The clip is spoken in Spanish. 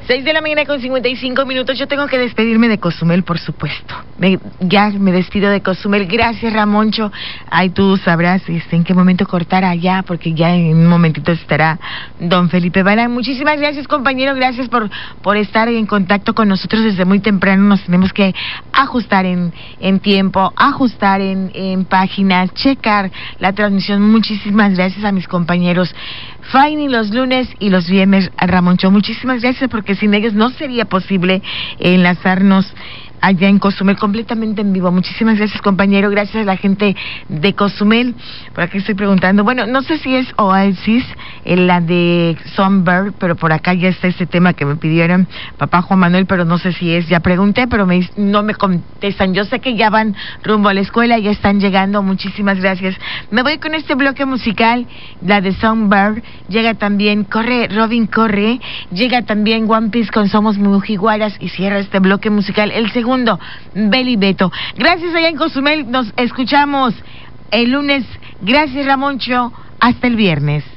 6:55 a.m. Yo tengo que despedirme de Cozumel, por supuesto. Ya me despido de Cozumel. Gracias, Ramoncho. Ay, tú sabrás en qué momento cortar allá, porque ya en un momentito estará don Felipe Balán. Muchísimas gracias, compañero. Gracias por estar en contacto con nosotros desde muy temprano. Nos tenemos que ajustar en tiempo, ajustar en páginas, checar la transmisión. Muchísimas gracias a mis compañeros Faini los lunes y los viernes, a Ramoncho. Muchísimas gracias, porque sin ellos no sería posible enlazarnos allá en Cozumel completamente en vivo. Muchísimas gracias, compañero. Gracias a la gente de Cozumel. Por aquí estoy preguntando, bueno, no sé si es Oasis, la de Songbird, pero por acá ya está este tema que me pidieron papá Juan Manuel, pero no sé si es. Ya pregunté, pero no me contestan. Yo sé que ya van rumbo a la escuela, ya están llegando. Muchísimas gracias. Me voy con este bloque musical, la de Songbird. Llega también Corre, Robin Corre. Llega también One Piece con Somos Mujiguaras, y cierra este bloque musical el segundo, Beli Beto. Gracias allá en Cozumel. Nos escuchamos el lunes. Gracias, Ramoncho. Hasta el viernes.